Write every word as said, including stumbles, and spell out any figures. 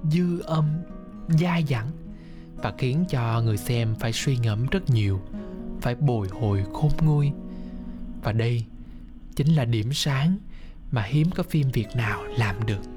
dư âm, dai dẳng và khiến cho người xem phải suy ngẫm rất nhiều, phải bồi hồi khôn nguôi. Và đây chính là điểm sáng mà hiếm có phim Việt nào làm được.